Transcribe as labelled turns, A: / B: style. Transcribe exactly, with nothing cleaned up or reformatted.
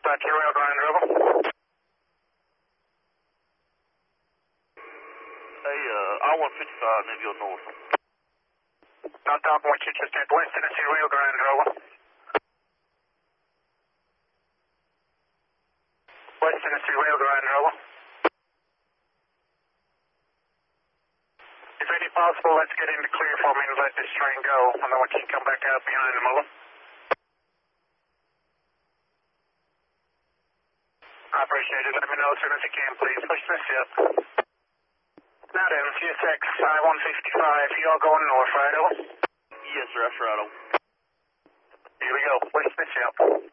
A: back to your rail grind, Rebel.
B: Hey, uh, I one fifty-five, Navy North.
A: Not top what you just did. West Tennessee rail grind, Rebel. West Tennessee rail grind, Rebel. If any possible, let's get into clear for me and let this train go. And then we can come back out behind the mobile. I appreciate it. Let me know as soon as you can, please. Push this up. Now then, C S X I one fifty-five, you all going north, right, Rebel?
B: Yes, sir, that's right.
A: Here we go. Push this up.